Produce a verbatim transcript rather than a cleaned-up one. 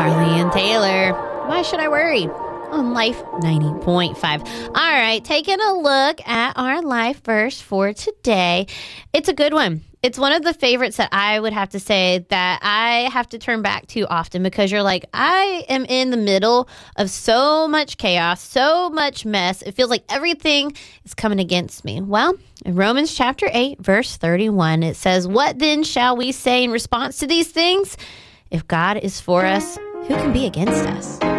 Carly and Taylor. Why should I worry? On Life ninety point five. All right, taking a look at our life verse for today. It's a good one. It's one of the favorites that I would have to say that I have to turn back to often because you're like, I am in the middle of so much chaos, so much mess. It feels like everything is coming against me. Well, in Romans chapter eight, verse thirty-one, it says, "What then shall we say in response to these things? If God is for us, who can be against us?"